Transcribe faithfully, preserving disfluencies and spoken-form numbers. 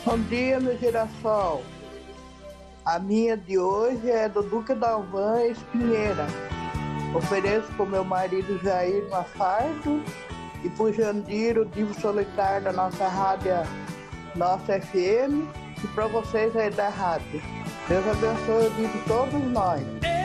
Bom dia, meu girassol. A minha de hoje é do Duque Dalvan Espinheira. Ofereço para o meu marido Jair Mafardo e para o Jandir, o Divo Solitário da nossa rádio, nossa F M, e para vocês aí da rádio. Deus abençoe a vida de todos nós.